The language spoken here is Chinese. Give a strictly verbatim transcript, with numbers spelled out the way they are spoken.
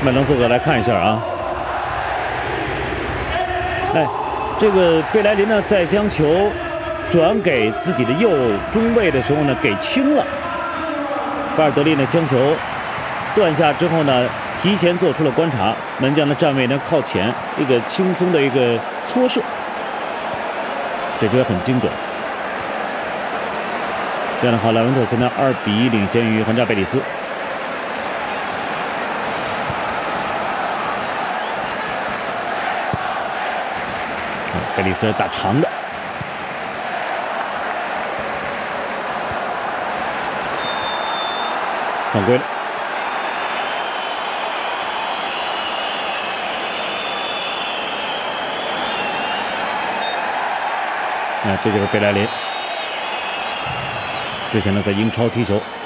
麦隆索格来看一下啊，哎，这个贝莱林呢，在将球转给自己的右中卫的时候呢，给轻了。巴尔德利呢，将球断下之后呢，提前做出了观察，门将的站位呢靠前，一个轻松的一个搓射，这球也很精准。这样的话，莱文特现在二比一领先于皇家贝蒂斯。贝蒂斯打长的，犯规了。啊，这就是贝莱林。之前呢，在英超踢球。